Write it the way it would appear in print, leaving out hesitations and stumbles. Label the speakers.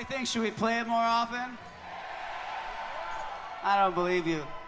Speaker 1: do you think? Should we play it more often? I don't believe you.